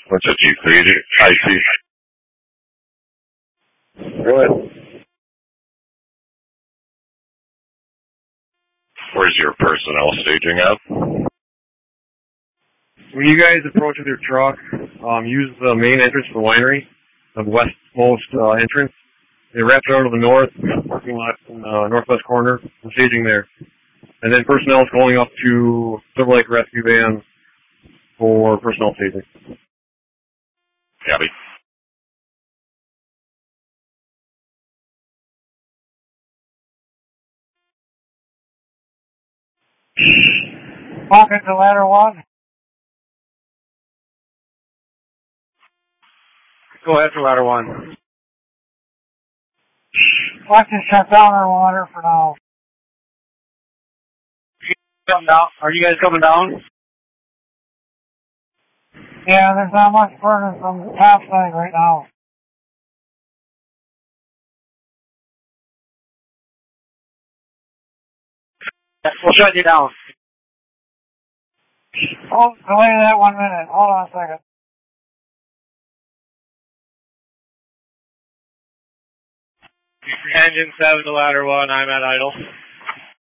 What's a G3? IT. What? Where's your personnel staging at? When you guys approach with your truck, use the main entrance for the winery, the westmost entrance. They wrap it out to the north, parking lot in the northwest corner, the staging there. And then personnel is going up to Silver Lake Rescue Van for personnel staging. Copy. Pocket to ladder 1. Go ahead for ladder 1. Watch to shut down our water for now. Coming down. Are you guys coming down? Yeah, there's not much burning from the top side right now. We'll shut you down. Oh, delay that 1 minute. Hold on a second. Engine 7 to ladder 1, I'm at idle.